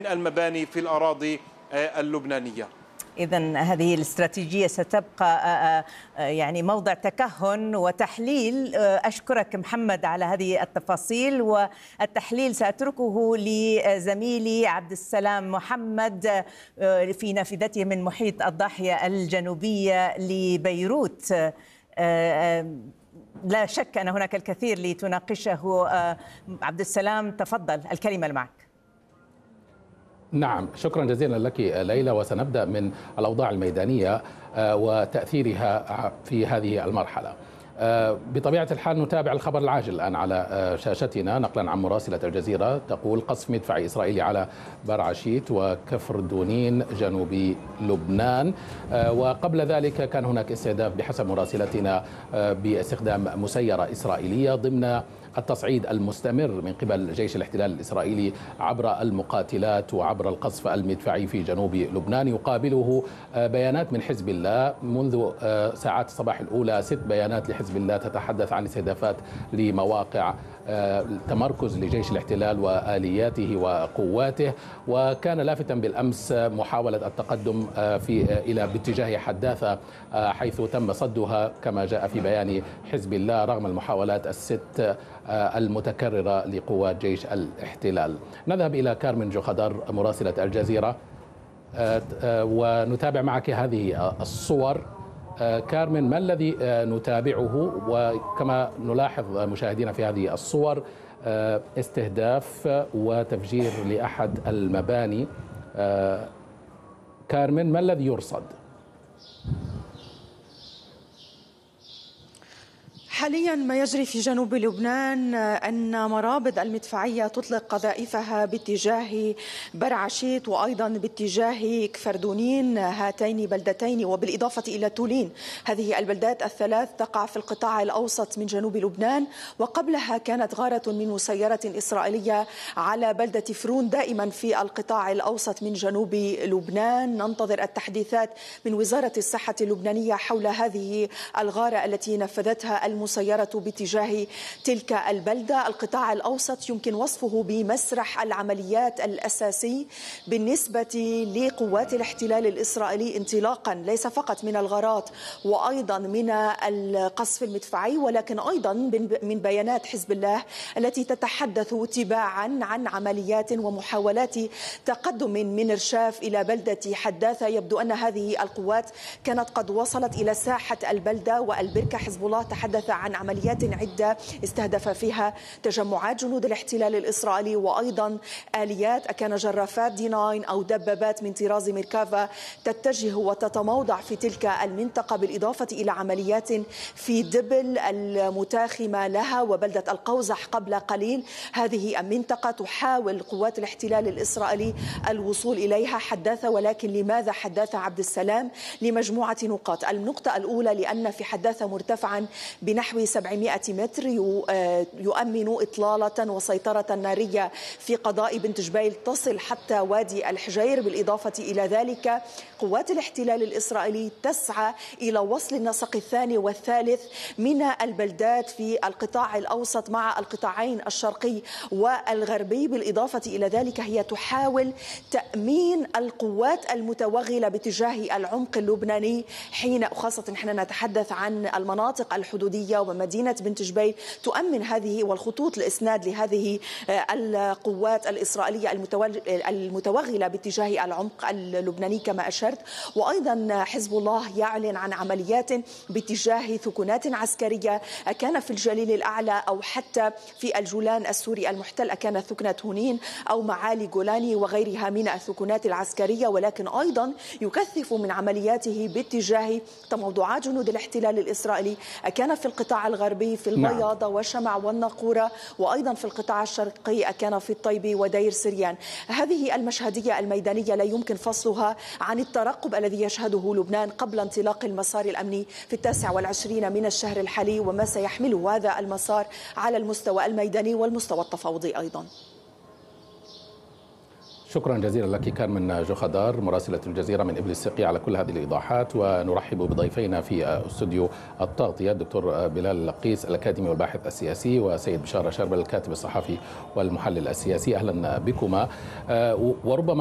المباني في الأراضي اللبنانية. إذن هذه الاستراتيجية ستبقى يعني موضع تكهن وتحليل. أشكرك محمد على هذه التفاصيل، والتحليل سأتركه لزميلي عبد السلام محمد في نافذته من محيط الضاحية الجنوبية لبيروت. لا شك أن هناك الكثير لتناقشه. عبد السلام تفضل، الكلمة معك. نعم، شكرا جزيلا لك ليلى، وسنبدأ من الأوضاع الميدانية وتأثيرها في هذه المرحلة. بطبيعة الحال نتابع الخبر العاجل الآن على شاشتنا نقلا عن مراسلة الجزيرة تقول: قصف مدفعي إسرائيلي على برعشيت وكفر دونين جنوب لبنان. وقبل ذلك كان هناك استهداف بحسب مراسلتنا باستخدام مسيرة إسرائيلية ضمن التصعيد المستمر من قبل جيش الاحتلال الإسرائيلي عبر المقاتلات وعبر القصف المدفعي في جنوب لبنان. يقابله بيانات من حزب الله منذ ساعات الصباح الأولى، 6 بيانات لحزب الله تتحدث عن استهدافات لمواقع تمركز لجيش الاحتلال وآلياته وقواته. وكان لافتا بالأمس محاولة التقدم إلى باتجاه حداثة، حيث تم صدها كما جاء في بيان حزب الله رغم المحاولات ال6 المتكررة لقوات جيش الاحتلال. نذهب إلى كارمن جوخدار مراسلة الجزيرة ونتابع معك هذه الصور. كارمن، ما الذي نتابعه؟ وكما نلاحظ مشاهدينا في هذه الصور استهداف وتفجير لأحد المباني. كارمن، ما الذي يرصد؟ حاليا ما يجري في جنوب لبنان أن مرابط المدفعية تطلق قذائفها باتجاه برعشيت وأيضا باتجاه كفردونين، هاتين بلدتين، وبالإضافة إلى تولين. هذه البلدات الثلاث تقع في القطاع الأوسط من جنوب لبنان، وقبلها كانت غارة من مسيرة إسرائيلية على بلدة فرون دائما في القطاع الأوسط من جنوب لبنان. ننتظر التحديثات من وزارة الصحة اللبنانية حول هذه الغارة التي نفذتها المسيرة باتجاه تلك البلدة. القطاع الأوسط يمكن وصفه بمسرح العمليات الأساسي بالنسبة لقوات الاحتلال الإسرائيلي، انطلاقا ليس فقط من الغارات وأيضا من القصف المدفعي، ولكن أيضا من بيانات حزب الله التي تتحدث تباعا عن عمليات ومحاولات تقدم من رشاف إلى بلدة حداثة. يبدو أن هذه القوات كانت قد وصلت إلى ساحة البلدة والبركة. حزب الله تحدث عن عمليات عدة استهدف فيها تجمعات جنود الاحتلال الإسرائيلي وأيضا آليات، أكان جرافات D9 أو دبابات من طراز ميركافا تتجه وتتموضع في تلك المنطقة، بالإضافة إلى عمليات في دبل المتاخمة لها وبلدة القوزح قبل قليل. هذه المنطقة تحاول قوات الاحتلال الإسرائيلي الوصول إليها حداثة، ولكن لماذا حداثة عبد السلام؟ لمجموعة نقاط. النقطة الأولى لأن في حداثة مرتفعا بنحو 700 متر يؤمن إطلالة وسيطرة نارية في قضاء بنت جبيل تصل حتى وادي الحجير. بالإضافة إلى ذلك قوات الاحتلال الإسرائيلي تسعى إلى وصل النسق الثاني والثالث من البلدات في القطاع الأوسط مع القطاعين الشرقي والغربي. بالإضافة إلى ذلك هي تحاول تأمين القوات المتوغلة باتجاه العمق اللبناني، حين خاصة نحن نتحدث عن المناطق الحدودية ومدينة بنت جبيل، تؤمن هذه والخطوط الإسناد لهذه القوات الإسرائيلية المتوغلة باتجاه العمق اللبناني كما أشرت. وأيضا حزب الله يعلن عن عمليات باتجاه ثكنات عسكرية، كان في الجليل الأعلى أو حتى في الجولان السوري المحتل، كانت ثكنة هونين أو معالي جولاني وغيرها من الثكنات العسكرية، ولكن أيضا يكثف من عملياته باتجاه تموضعات جنود الاحتلال الإسرائيلي، كان في القطاع الغربي في البياضة وشمع والناقورة، وأيضا في القطاع الشرقي كان في الطيبي ودير سريان. هذه المشهدية الميدانية لا يمكن فصلها عن الترقب الذي يشهده لبنان قبل انطلاق المسار الأمني في 29 من الشهر الحالي، وما سيحمله هذا المسار على المستوى الميداني والمستوى التفاوضي أيضا. شكرا جزيلا لك كارمن جوخدار مراسلة الجزيرة من إبل السقي على كل هذه الإيضاحات. ونرحب بضيفينا في استوديو التغطية الدكتور بلال لقيس الأكاديمي والباحث السياسي، وسيد بشارة شربل الكاتب الصحفي والمحلل السياسي. أهلا بكما. وربما